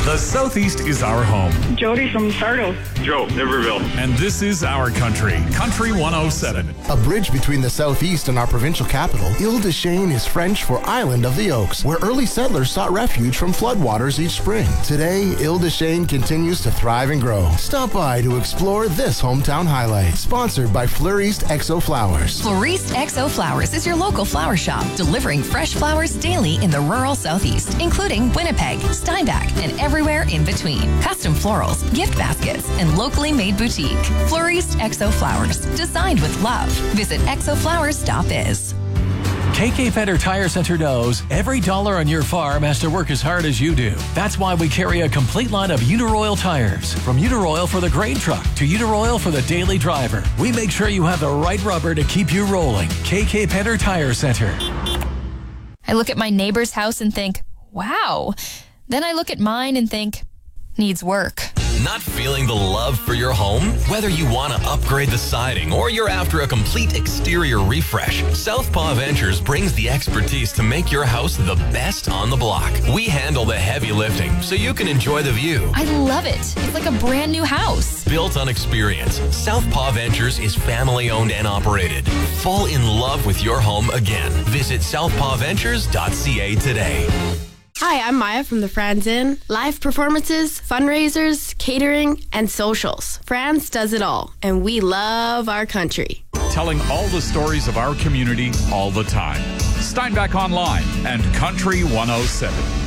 The Southeast is our home. Jody from Sardo. Joe, Niverville. And this is our country, Country 107. A bridge between the Southeast and our provincial capital, Ile-des-Chênes is French for Island of the Oaks, where early settlers sought refuge from floodwaters each spring. Today, Ile-des-Chênes continues to thrive and grow. Stop by to explore this hometown highlight. Sponsored by Fleuriste Exo Flowers. Fleuriste Exo Flowers is your local flower shop, delivering fresh flowers daily in the rural Southeast, including Winnipeg, Steinbach, and everywhere in between. Custom florals, gift baskets, and locally made boutique. Fleuriste Exo Flowers, designed with love. Visit exoflowers.biz. KK Fender Tire Center knows every dollar on your farm has to work as hard as you do. That's why we carry a complete line of Uniroyal tires. From Uniroyal for the grain truck to Uniroyal for the daily driver. We make sure you have the right rubber to keep you rolling. KK Fender Tire Center. I look at my neighbor's house and think, wow. Then I look at mine and think, needs work. Not feeling the love for your home? Whether you want to upgrade the siding or you're after a complete exterior refresh, Southpaw Ventures brings the expertise to make your house the best on the block. We handle the heavy lifting so you can enjoy the view. I love it. It's like a brand new house. Built on experience, Southpaw Ventures is family owned and operated. Fall in love with your home again. Visit southpawventures.ca today. Hi, I'm Maya from the Franz Inn. Live performances, fundraisers, catering, and socials. Franz does it all, and we love our country. Telling all the stories of our community all the time. Steinbach Online and Country 107.